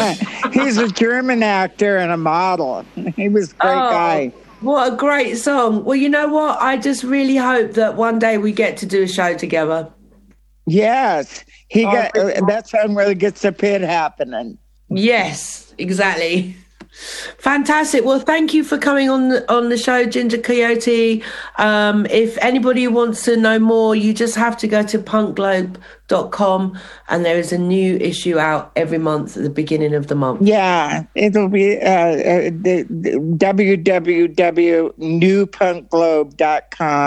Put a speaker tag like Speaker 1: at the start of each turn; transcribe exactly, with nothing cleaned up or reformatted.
Speaker 1: He's a German actor and a model. He was a great
Speaker 2: oh,
Speaker 1: guy.
Speaker 2: What a great song. Well, you know what? I just really hope that one day we get to do a show together.
Speaker 1: Yes. He
Speaker 2: oh,
Speaker 1: got uh, that song really gets the pit happening.
Speaker 2: Yes, exactly. Fantastic. Well, thank you for coming on the, on the show, Ginger Coyote. Um, if anybody wants to know more, you just have to go to punk globe dot com, and there is a new issue out every month at the beginning of the month.
Speaker 1: Yeah, it'll be uh, uh, the, the w w w dot new punk globe dot com.